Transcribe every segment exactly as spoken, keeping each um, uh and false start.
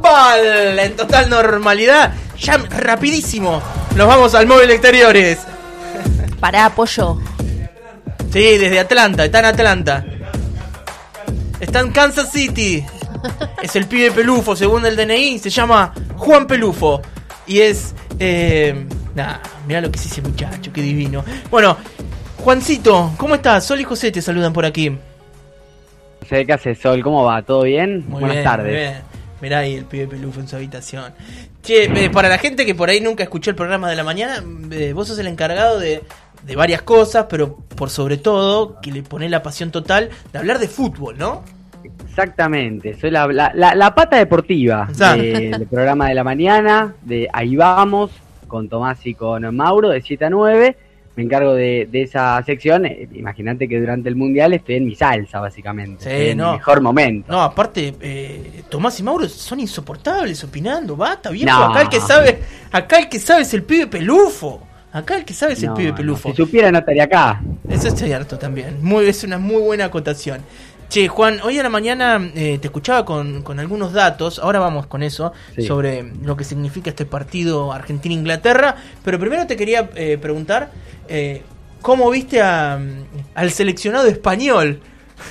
Virtual, en total normalidad. Ya rapidísimo. Nos vamos al móvil exteriores. Pará, Pollo. Sí, desde Atlanta, está en Atlanta. Está en Kansas City. Es el pibe Pelufo, según el D N I. Se llama Juan Pelufo. Y es... Eh, nah, mirá lo que es ese muchacho, qué divino. Bueno, Juancito, ¿cómo estás? Sol y José te saludan por aquí. ¿Qué haces, Sol? ¿Cómo va? ¿Todo bien? Muy Buenas bien, tardes. Muy bien. Mirá ahí el pibe Pelufo en su habitación. Che, eh, para la gente que por ahí nunca escuchó el programa de la mañana, eh, vos sos el encargado de, de varias cosas, pero por sobre todo, que le ponés la pasión total de hablar de fútbol, ¿no? Exactamente, soy la, la, la, la pata deportiva de, del programa de la mañana, de Ahí Vamos, con Tomás y con Mauro, de siete a nueve. Me encargo de, de esa sección. Imagínate que durante el Mundial estoy en mi salsa, básicamente. Sí, en no. mi mejor momento. No, aparte, eh, Tomás y Mauro son insoportables opinando. Basta, viejo. No. Acá el que sabe, acá el que sabe es el pibe Pelufo. Acá el que sabe es el No, pibe no, Pelufo. si supiera no estaría acá. Eso es cierto también. Muy, es una muy buena acotación. Che, Juan, hoy a la mañana eh, te escuchaba con, con algunos datos, ahora vamos con eso, sí, sobre lo que significa este partido Argentina-Inglaterra, pero primero te quería eh, preguntar, eh, ¿cómo viste a, al seleccionado español?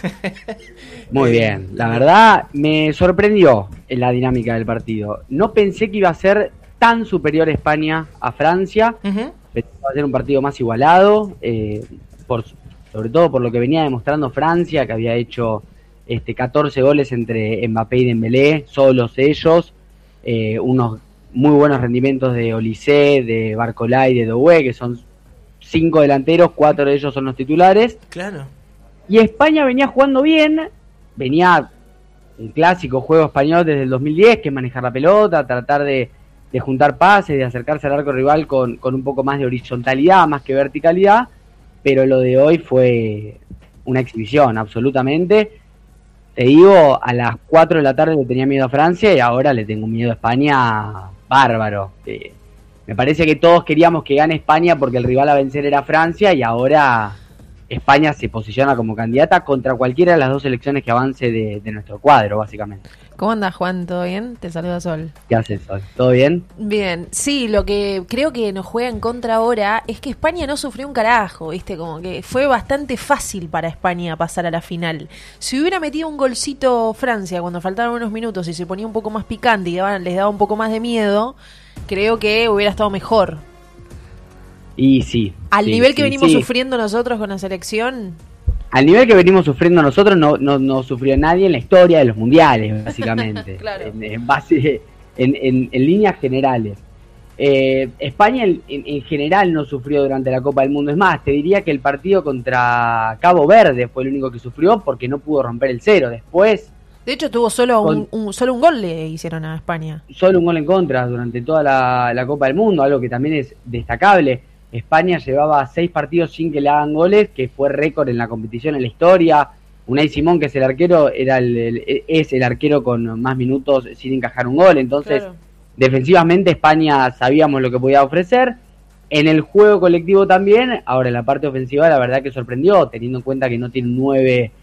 Muy bien, la verdad me sorprendió en la dinámica del partido. No pensé que iba a ser tan superior España a Francia, uh-huh. Pensé que iba a ser un partido más igualado, eh, por sobre todo por lo que venía demostrando Francia, que había hecho este catorce goles entre Mbappé y Dembélé, solos ellos, eh, unos muy buenos rendimientos de Olise, de Barcola y de Doué, que son cinco delanteros, cuatro de ellos son los titulares. Claro. Y España venía jugando bien, venía un clásico juego español desde el dos mil diez, que es manejar la pelota, tratar de, de juntar pases, de acercarse al arco rival con, con un poco más de horizontalidad, más que verticalidad. Pero lo de hoy fue una exhibición, absolutamente. Te digo, a las cuatro de la tarde le tenía miedo a Francia y ahora le tengo miedo a España bárbaro. Eh, me parece que todos queríamos que gane España porque el rival a vencer era Francia y ahora España se posiciona como candidata contra cualquiera de las dos selecciones que avance de, de nuestro cuadro, básicamente. ¿Cómo andas, Juan? ¿Todo bien? Te saluda Sol. ¿Qué haces, Sol? ¿Todo bien? Bien. Sí, lo que creo que nos juega en contra ahora es que España no sufrió un carajo, ¿viste? Como que fue bastante fácil para España pasar a la final. Si hubiera metido un golcito Francia cuando faltaban unos minutos y se ponía un poco más picante y daban, les daba un poco más de miedo, creo que hubiera estado mejor. Y sí. Al sí, nivel sí, que venimos sí. sufriendo nosotros con la selección... Al nivel que venimos sufriendo nosotros no, no, no sufrió nadie en la historia de los mundiales, básicamente. Claro. en, en base, en, en, en líneas generales. Eh, España en, en, en general no sufrió durante la Copa del Mundo. Es más, te diría que el partido contra Cabo Verde fue el único que sufrió porque no pudo romper el cero. Después... De hecho, tuvo solo, con, un, un, solo un gol le hicieron a España. Solo un gol en contra durante toda la, la Copa del Mundo, algo que también es destacable. España llevaba seis partidos sin que le hagan goles, que fue récord en la competición en la historia. Unai Simón, que es el arquero, era el, el, es el arquero con más minutos sin encajar un gol. Entonces, claro, defensivamente España sabíamos lo que podía ofrecer. En el juego colectivo también. Ahora, en la parte ofensiva, la verdad que sorprendió, teniendo en cuenta que no tiene un nueve